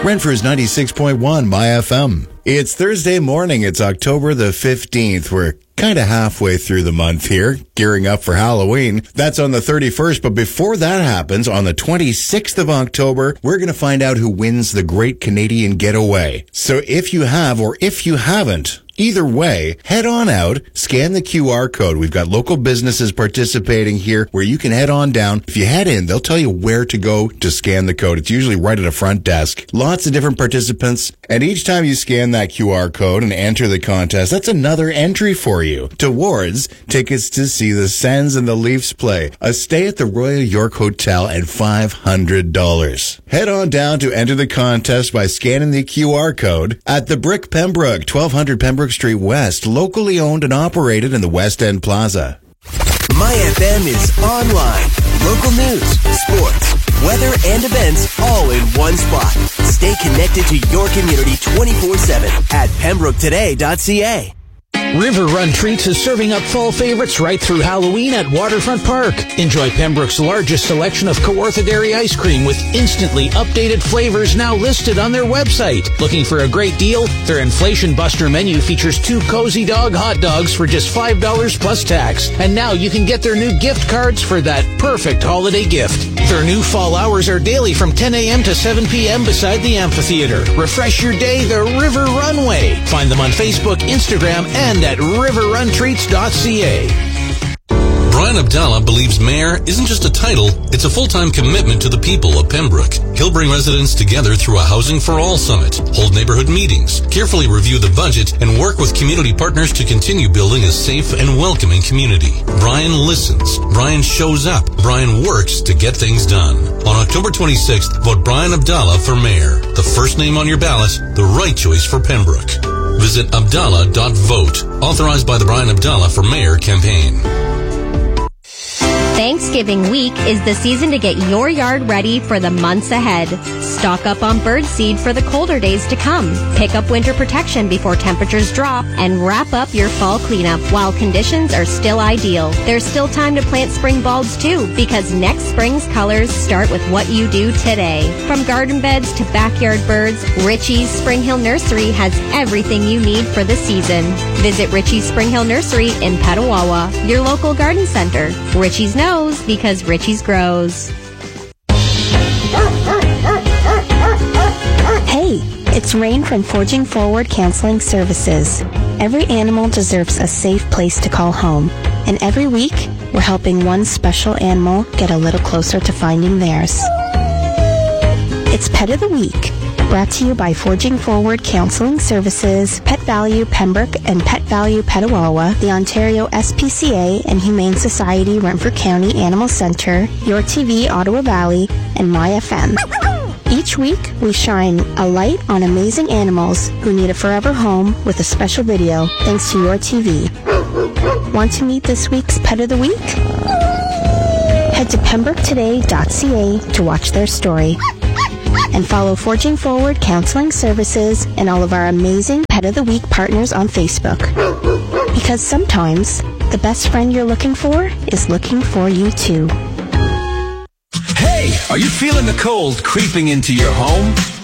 Renfrew's 96.1 My FM. It's Thursday morning. It's October the 15th. We're kind of halfway through the month here, gearing up for Halloween. That's on the 31st, but before that happens, on the 26th of October, we're going to find out who wins the Great Canadian Getaway. So if you have, or if you haven't, either way, head on out, scan the QR code. We've got local businesses participating here where you can head on down. If you head in, they'll tell you where to go to scan the code. It's usually right at a front desk. Lots of different participants. And each time you scan that QR code and enter the contest, that's another entry for you towards tickets to see the Sens and the Leafs play, a stay at the Royal York Hotel, and $500. Head on down to enter the contest by scanning the QR code at The Brick Pembroke, 1200 Pembroke Street West, locally owned and operated in the West End Plaza. My FM is online. Local news, sports, weather, and events all in one spot. Stay connected to your community 24/7 at pembroketoday.ca. River Run Treats is serving up fall favorites right through Halloween at Waterfront Park. Enjoy Pembroke's largest selection of Kawartha Dairy ice cream with instantly updated flavors now listed on their website. Looking for a great deal? Their Inflation Buster menu features 2 Cozy Dog hot dogs for just $5 plus tax. And now you can get their new gift cards for that perfect holiday gift. Their new fall hours are daily from 10 a.m. to 7 p.m. beside the amphitheater. Refresh your day the River Runway. Find them on Facebook, Instagram, and at riverruntreats.ca. Brian Abdallah believes mayor isn't just a title, it's a full-time commitment to the people of Pembroke. He'll bring residents together through a Housing for All summit, hold neighborhood meetings, carefully review the budget, and work with community partners to continue building a safe and welcoming community. Brian listens. Brian shows up. Brian works to get things done. On October 26th, vote Brian Abdallah for mayor. The first name on your ballot, the right choice for Pembroke. Visit abdallah.vote, authorized by the Brian Abdallah for Mayor campaign. Thanksgiving week is the season to get your yard ready for the months ahead. Stock up on birdseed for the colder days to come. Pick up winter protection before temperatures drop, and wrap up your fall cleanup while conditions are still ideal. There's still time to plant spring bulbs too, because next spring's colors start with what you do today. From garden beds to backyard birds, Richie's Spring Hill Nursery has everything you need for the season. Visit Richie's Spring Hill Nursery in Petawawa, your local garden center. Richie's knows because Richie's grows. Hey, it's Rain from Forging Forward Counseling Services. Every animal deserves a safe place to call home, and every week we're helping one special animal get a little closer to finding theirs. It's Pet of the Week, brought to you by Forging Forward Counseling Services, Pet Value Pembroke and Pet Value Petawawa, the Ontario SPCA and Humane Society Renfrew County Animal Center, Your TV Ottawa Valley, and My FM. Each week, we shine a light on amazing animals who need a forever home with a special video thanks to Your TV. Want to meet this week's Pet of the Week? Head to pembroketoday.ca to watch their story. And follow Forging Forward Counseling Services and all of our amazing Pet of the Week partners on Facebook. Because sometimes, the best friend you're looking for is looking for you too. Hey, are you feeling the cold creeping into your home?